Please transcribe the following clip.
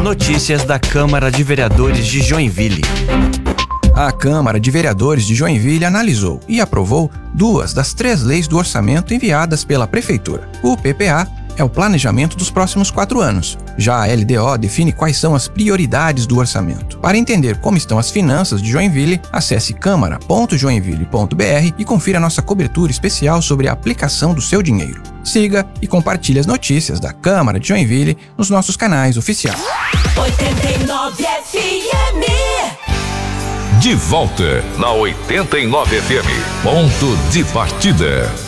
Notícias da Câmara de Vereadores de Joinville. A Câmara de Vereadores de Joinville analisou e aprovou 2 das 3 leis do orçamento enviadas pela Prefeitura. O PPA é o planejamento dos próximos 4 anos. Já a LDO define quais são as prioridades do orçamento. Para entender como estão as finanças de Joinville, acesse câmara.joinville.br e confira nossa cobertura especial sobre a aplicação do seu dinheiro. Siga e compartilhe as notícias da Câmara de Joinville nos nossos canais oficiais. 89 FM. De volta na 89 FM. Ponto de partida.